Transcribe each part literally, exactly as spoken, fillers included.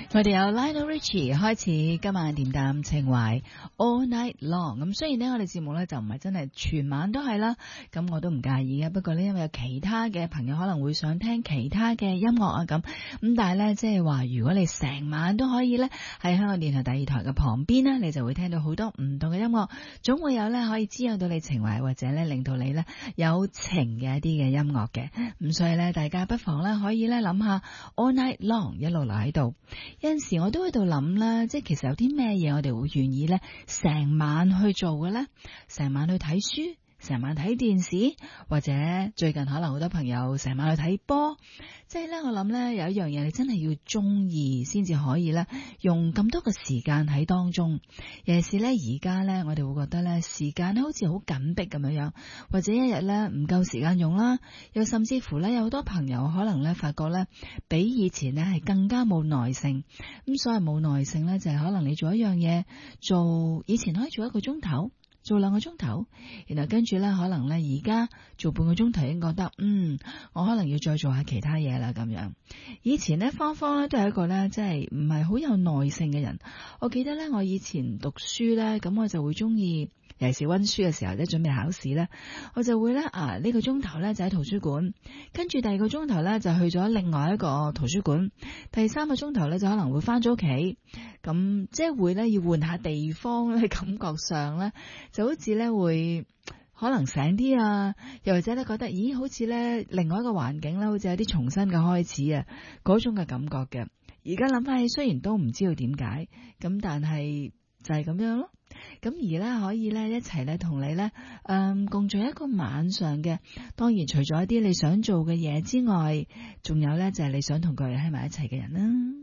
我哋由 Lionel Richie 開始今晚電淡情懷 All Night Long。咁雖然呢，我哋節目呢就唔係真係全晚都係啦，咁我都唔介意嘅。不過呢，因為有其他嘅朋友可能會想聽其他嘅音樂啊，咁咁但係呢，即係話如果你成晚都可以呢，喺香港電台第二台嘅旁邊呢，你就會聽到好多唔同嘅音樂，總會有呢可以滋養到你情懷或者呢令到你呢有情嘅一啲嘅音樂嘅。咁所以呢，大家不妨呢可以呢諗下 All Night Long 一路留喺度。有陣時我都喺度諗啦，即係其實有啲咩嘢我哋會願意咧成晚去做嘅咧？成晚去睇書，成晚睇電視，或者最近可能好多朋友成晚去睇波。即係咧，我諗咧有一樣嘢你真係要中意先至可以咧用咁多嘅時間喺當中。尤其是咧而家咧，我哋會覺得咧時間咧好似好緊迫咁樣樣，或者一日咧唔夠時間用啦，又甚至乎咧有好多朋友可能咧發覺咧比以前咧係更加冇耐性。咁所謂冇耐性咧，就係可能你做一樣嘢做以前可以做一個鐘頭，做兩個鐘頭，然後跟住咧可能咧而家做半個鐘頭已經覺得嗯，我可能要再做下其他嘢啦咁樣。以前咧芳芳咧都係一個咧即係唔係好有耐性嘅人。我記得咧我以前讀書咧，咁我就會中意，尤其是溫書嘅時候咧，準備考試咧，我就會咧啊呢個鐘頭咧就喺圖書館，跟住第二個鐘頭咧就去咗另外一個圖書館，第三個鐘頭咧就可能會翻咗屋企，咁即係會咧要換下地方咧，感覺上咧就好似咧會可能醒啲啊，又或者咧覺得咦好似咧另外一個環境咧，好似有啲重新嘅開始啊嗰種嘅感覺嘅。而家諗翻起，雖然都唔知道點解，咁但係就係咁樣咯。咁而咧可以咧一齊咧同你咧，嗯，共聚一個晚上嘅。當然除咗一啲你想做嘅嘢之外，仲有咧就係你想同佢喺埋一齊嘅人啦。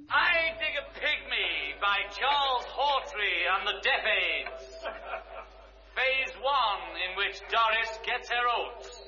I Dig a Pygmy by Charles Hawtrey and the Deaf Aids. Phase one, in which Doris gets her oats.